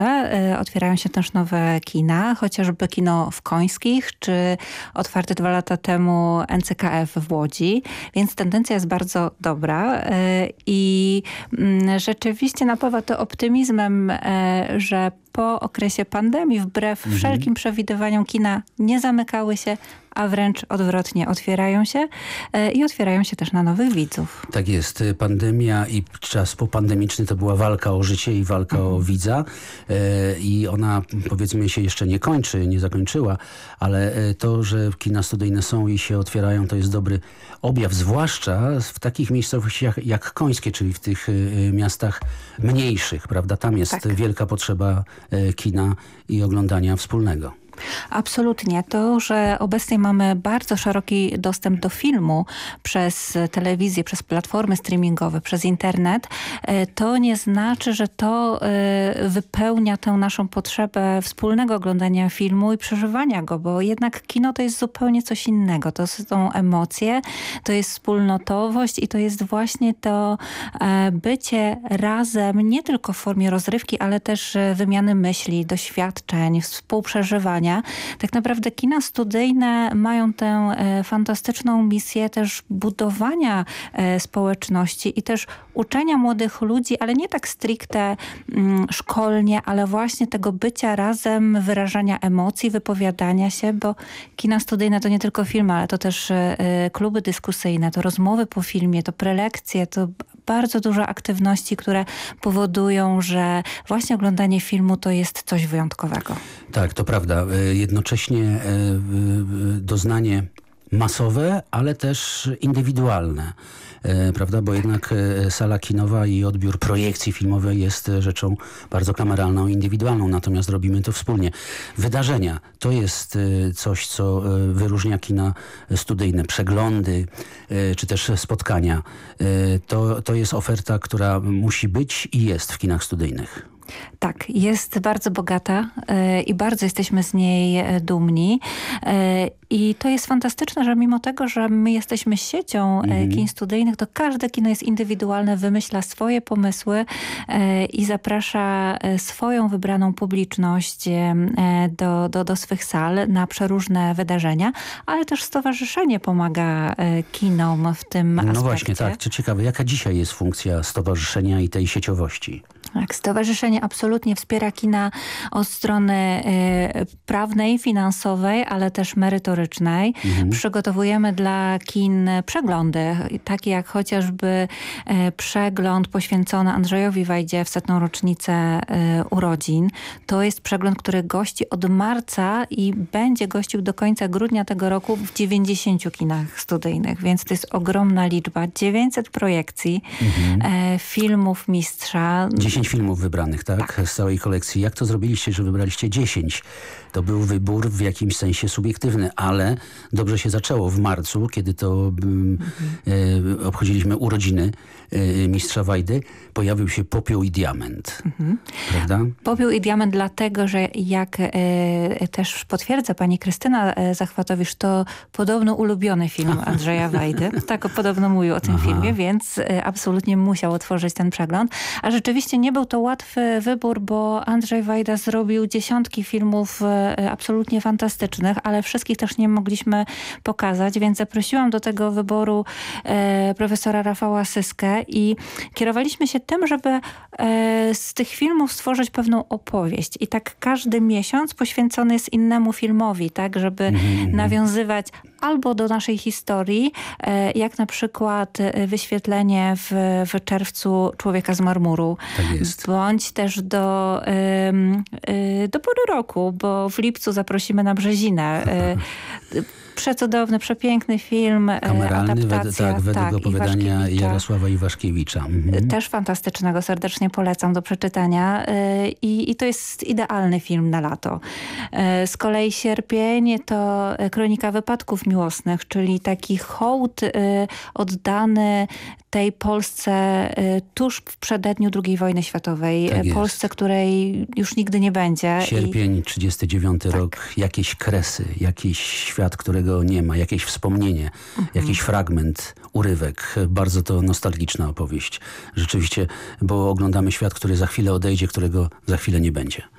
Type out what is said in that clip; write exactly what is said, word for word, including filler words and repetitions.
Otwierają się też nowe kina, chociażby kino w Końskich, czy otwarte dwa lata temu N C K F w Łodzi, więc tendencja jest bardzo dobra i rzeczywiście napawa to optymizmem, że po okresie pandemii, wbrew mhm. wszelkim przewidywaniom, kina nie zamykały się, a wręcz odwrotnie otwierają się i otwierają się też na nowych widzów. Tak jest. Pandemia i czas popandemiczny to była walka o życie i walka mhm. o widza i ona, powiedzmy, się jeszcze nie kończy, nie zakończyła, ale to, że kina studyjne są i się otwierają, to jest dobry objaw, zwłaszcza w takich miejscowościach jak Końskie, czyli w tych miastach mniejszych, prawda? Tam jest tak. wielka potrzeba kina i oglądania wspólnego. Absolutnie. To, że obecnie mamy bardzo szeroki dostęp do filmu przez telewizję, przez platformy streamingowe, przez internet, to nie znaczy, że to wypełnia tę naszą potrzebę wspólnego oglądania filmu i przeżywania go, bo jednak kino to jest zupełnie coś innego. To są emocje, to jest wspólnotowość i to jest właśnie to bycie razem, nie tylko w formie rozrywki, ale też wymiany myśli, doświadczeń, współprzeżywania. Tak naprawdę kina studyjne mają tę e, fantastyczną misję też budowania e, społeczności i też uczenia młodych ludzi, ale nie tak stricte mm, szkolnie, ale właśnie tego bycia razem, wyrażania emocji, wypowiadania się, bo kina studyjne to nie tylko filmy, ale to też e, kluby dyskusyjne, to rozmowy po filmie, to prelekcje, to bardzo dużo aktywności, które powodują, że właśnie oglądanie filmu to jest coś wyjątkowego. Tak, to prawda. Jednocześnie doznanie masowe, ale też indywidualne. Prawda? Bo jednak sala kinowa i odbiór projekcji filmowej jest rzeczą bardzo kameralną i indywidualną, natomiast robimy to wspólnie. Wydarzenia to jest coś, co wyróżnia kina studyjne. Przeglądy, czy też spotkania. To, to jest oferta, która musi być i jest w kinach studyjnych. Tak, jest bardzo bogata y, i bardzo jesteśmy z niej y, dumni. Y, I to jest fantastyczne, że mimo tego, że my jesteśmy siecią mm. kin studyjnych, to każde kino jest indywidualne, wymyśla swoje pomysły y, i zaprasza swoją wybraną publiczność y, do, do, do swych sal na przeróżne wydarzenia, ale też stowarzyszenie pomaga y, kinom w tym aspekcie. No właśnie, tak. Co ciekawe, jaka dzisiaj jest funkcja stowarzyszenia i tej sieciowości? Tak, stowarzyszenie absolutnie wspiera kina od strony y, prawnej, finansowej, ale też merytorycznej. Mhm. Przygotowujemy dla kin przeglądy, takie jak chociażby y, przegląd poświęcony Andrzejowi Wajdzie w setną rocznicę y, urodzin. To jest przegląd, który gości od marca i będzie gościł do końca grudnia tego roku w dziewięćdziesięciu kinach studyjnych, więc to jest ogromna liczba. dziewięćset projekcji mhm. y, filmów mistrza. dziesięć filmów wybranych, tak? tak? Z całej kolekcji. Jak to zrobiliście, że wybraliście dziesięć? To był wybór w jakimś sensie subiektywny, ale dobrze się zaczęło w marcu, kiedy to mm, mhm. e, obchodziliśmy urodziny e, mistrza Wajdy. Pojawił się Popiół i Diament. Mhm. Prawda? Popiół i Diament dlatego, że jak e, też potwierdza pani Krystyna e, Zachwatowicz, to podobno ulubiony film Andrzeja Wajdy. Tak podobno mówił o tym Aha. filmie, więc e, absolutnie musiał otworzyć ten przegląd. A rzeczywiście nie był to łatwy wybór, bo Andrzej Wajda zrobił dziesiątki filmów e, absolutnie fantastycznych, ale wszystkich też nie mogliśmy pokazać, więc zaprosiłam do tego wyboru e, profesora Rafała Syskę i kierowaliśmy się tym, żeby e, z tych filmów stworzyć pewną opowieść. I tak każdy miesiąc poświęcony jest innemu filmowi, tak, żeby mm-hmm. nawiązywać albo do naszej historii, e, jak na przykład wyświetlenie w, w czerwcu Człowieka z marmuru. Tak jest. Bądź też do, y, y, do pory roku, bo w lipcu zaprosimy na Brzezinę. Y, Przecudowny, przepiękny film, kameralny, adaptacja. Wed, tak, według tak, opowiadania Jarosława Iwaszkiewicza. Mhm. Też fantastycznego, serdecznie polecam do przeczytania. I, I to jest idealny film na lato. Z kolei Sierpień to Kronika wypadków miłosnych, czyli taki hołd oddany tej Polsce tuż w przededniu drugiej wojny światowej. Tak Polsce, której już nigdy nie będzie. Sierpień, trzydziesty dziewiąty tak. rok. Jakieś kresy, jakiś świat, którego nie ma, jakieś wspomnienie, mhm. jakiś fragment, urywek. Bardzo to nostalgiczna opowieść. Rzeczywiście, bo oglądamy świat, który za chwilę odejdzie, którego za chwilę nie będzie.